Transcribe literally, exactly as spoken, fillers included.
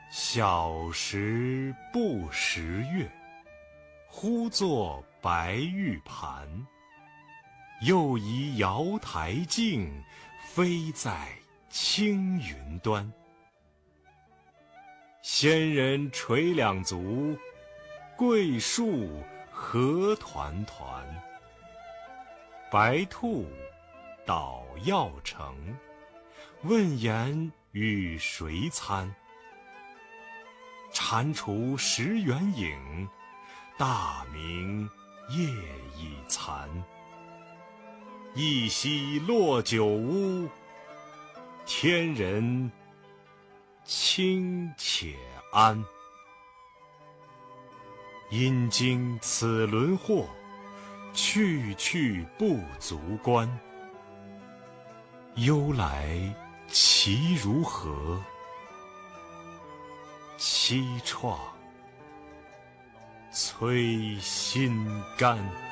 小时不识月，呼作白玉盘。又疑瑶台镜，飞在青云端。仙人垂两足，桂树何团团。白兔捣药成，问言与谁餐？蟾蜍蚀圆影，大明夜已残。一夕落九屋，天人清且安。因经此轮祸，去去不足观。忧来其如何？凄怆催心肝。